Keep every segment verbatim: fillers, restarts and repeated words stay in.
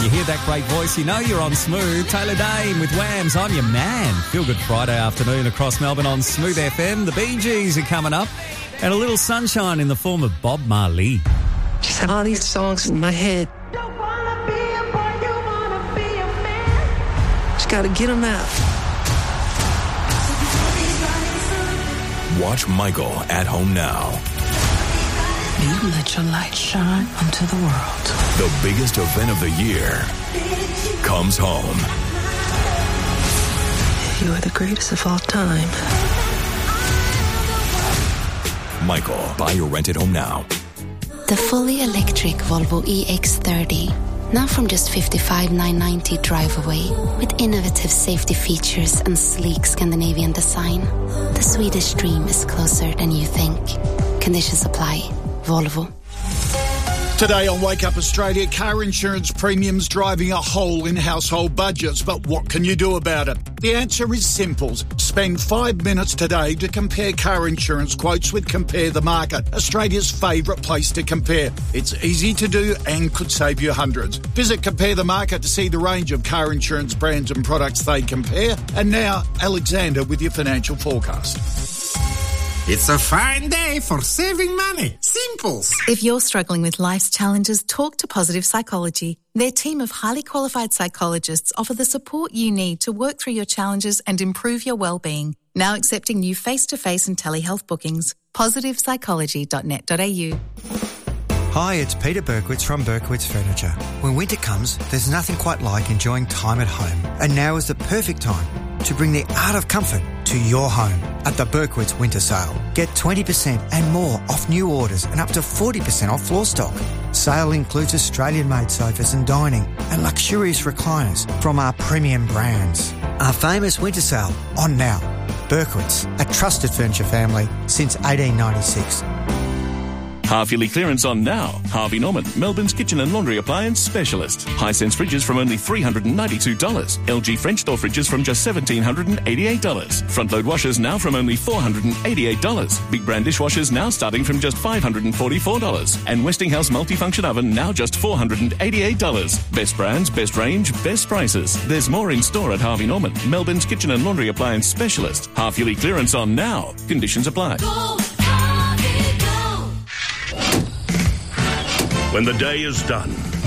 you hear that great voice, you know you're on Smooth. Taylor Dane with Whams, I'm your man. Feel good Friday afternoon across Melbourne on Smooth F M. The Bee Gees are coming up. And a little sunshine in the form of Bob Marley. Just have all these songs in my head. Don't wanna be a boy, you wanna be a man. Just gotta get them out. Watch Michael at home now. You let your light shine onto the world. The biggest event of the year comes home. You are the greatest of all time. Michael, buy your rent at home now. The fully electric Volvo E X thirty. Now from just fifty-five thousand nine hundred ninety drive away, with innovative safety features and sleek Scandinavian design. The Swedish dream is closer than you think. Conditions apply. Volvo. Today on Wake Up Australia, car insurance premiums driving a hole in household budgets. But what can you do about it? The answer is simple. Spend five minutes today to compare car insurance quotes with Compare the Market, Australia's favourite place to compare. It's easy to do and could save you hundreds. Visit Compare the Market to see the range of car insurance brands and products they compare. And now, Alexander with your financial forecast. It's a fine day for saving money. Simples. If you're struggling with life's challenges, talk to Positive Psychology. Their team of highly qualified psychologists offer the support you need to work through your challenges and improve your well-being. Now accepting new face-to-face and telehealth bookings. positive psychology dot net dot a u. Hi, it's Peter Berkowitz from Berkowitz Furniture. When winter comes, there's nothing quite like enjoying time at home. And now is the perfect time to bring the art of comfort to your home at the Berkowitz Winter Sale. Get twenty percent and more off new orders and up to forty percent off floor stock. Sale includes Australian-made sofas and dining and luxurious recliners from our premium brands. Our famous winter sale on now. Berkowitz, a trusted furniture family since eighteen ninety-six. Half-yearly clearance on now. Harvey Norman, Melbourne's kitchen and laundry appliance specialist. Hisense fridges from only three hundred ninety-two dollars. L G French door fridges from just one thousand seven hundred eighty-eight dollars. Front-load washers now from only four hundred eighty-eight dollars. Big brand dishwashers now starting from just five hundred forty-four dollars. And Westinghouse multifunction oven now just four hundred eighty-eight dollars. Best brands, best range, best prices. There's more in store at Harvey Norman, Melbourne's kitchen and laundry appliance specialist. Half-yearly clearance on now. Conditions apply. Go. When the day is done.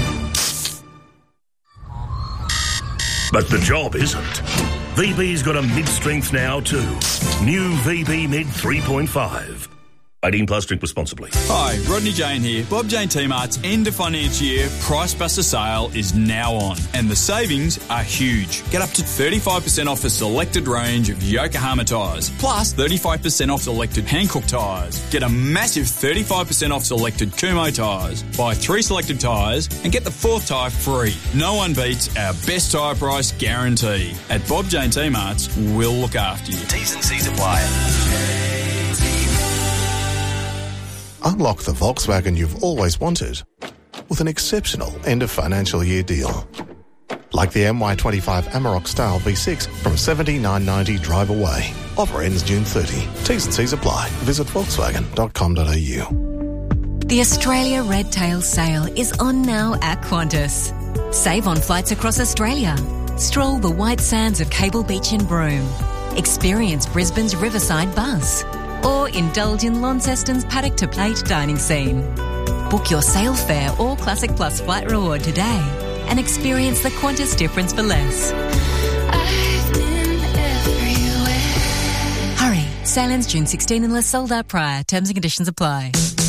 But the job isn't. V B's got a mid-strength now too. New V B Mid three point five. eighteen plus, drink responsibly. Hi, Rodney Jane here. Bob Jane T-Mart's end of financial year Price Buster sale is now on, and the savings are huge. Get up to thirty-five percent off a selected range of Yokohama tyres, plus thirty-five percent off selected Hankook tyres. Get a massive thirty-five percent off selected Kumho tyres. Buy three selected tyres and get the fourth tyre free. No one beats our best tyre price guarantee. At Bob Jane T-Mart's, we'll look after you. T's and C's apply. Unlock the Volkswagen you've always wanted with an exceptional end of financial year deal. Like the M Y twenty-five Amarok Style V six from seventy-nine ninety drive away. Offer ends June thirtieth. T's and C's apply. Visit volkswagen dot com dot a u. The Australia Red Tail Sale is on now at Qantas. Save on flights across Australia. Stroll the white sands of Cable Beach in Broome. Experience Brisbane's Riverside Buzz. Or indulge in Launceston's paddock to plate dining scene. Book your sail fare or Classic Plus flight reward today and experience the Qantas difference for less. I've been everywhere. Hurry, sail ends June sixteenth unless sold out prior. Terms and conditions apply.